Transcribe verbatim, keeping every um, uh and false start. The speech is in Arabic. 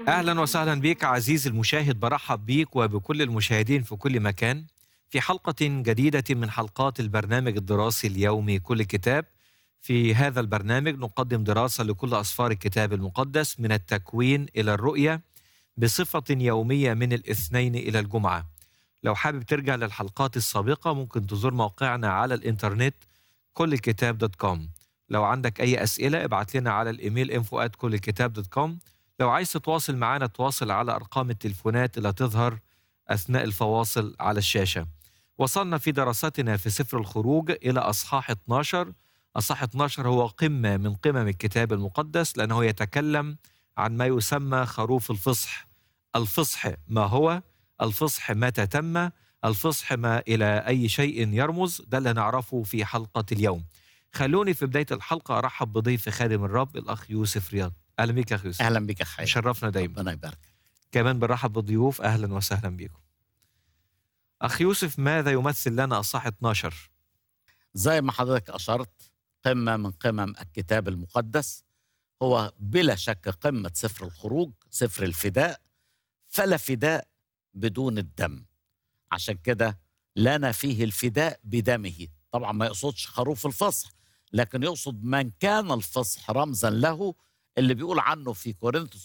أهلا وسهلا بك عزيزي المشاهد، برحب بيك وبكل المشاهدين في كل مكان في حلقة جديدة من حلقات البرنامج الدراسي اليومي كل كتاب. في هذا البرنامج نقدم دراسة لكل أسفار الكتاب المقدس من التكوين إلى الرؤية بصفة يومية من الاثنين إلى الجمعة. لو حابب ترجع للحلقات السابقة ممكن تزور موقعنا على الإنترنت كل الكتاب دوت كوم. لو عندك أي أسئلة ابعت لنا على الإيميل info at كل الكتاب دوت كوم. لو عايز تتواصل معنا تواصل على أرقام التليفونات اللي هتظهر أثناء الفواصل على الشاشة. وصلنا في دراستنا في سفر الخروج إلى أصحاح اتناشر. أصحاح اتناشر هو قمة من قمم الكتاب المقدس لأنه يتكلم عن ما يسمى خروف الفصح. الفصح ما هو؟ الفصح متى تم؟ الفصح ما إلى أي شيء يرمز؟ ده اللي نعرفه في حلقة اليوم. خلوني في بداية الحلقة أرحب بضيف خادم الرب الأخ يوسف رياض. أهلا بك يا أخ يوسف. اهلا بك يا خير. مشرفنا دايما. ربنا يبارك. كمان بنرحب بالضيوف، أهلا وسهلا بكم. أخ يوسف، ماذا يمثل لنا أصحاح اتناشر؟ زي ما حضرتك اشرت، قمه من قمم الكتاب المقدس، هو بلا شك قمه سفر الخروج، سفر الفداء. فلا فداء بدون الدم، عشان كده لنا فيه الفداء بدمه. طبعا ما يقصدش خروف الفصح، لكن يقصد من كان الفصح رمزا له، اللي بيقول عنه في كورنثوس